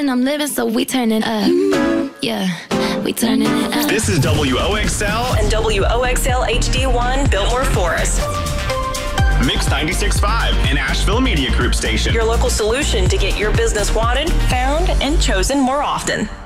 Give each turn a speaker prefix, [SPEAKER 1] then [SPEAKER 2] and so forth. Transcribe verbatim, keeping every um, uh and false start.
[SPEAKER 1] and I'm living, so we turning up. Yeah, we turning it up.
[SPEAKER 2] This is W O X L
[SPEAKER 3] and W O X L H D one, Biltmore Forest.
[SPEAKER 2] Mix ninety-six point five, an Asheville Media Group station.
[SPEAKER 3] Your local solution to get your business wanted, found, and chosen more often.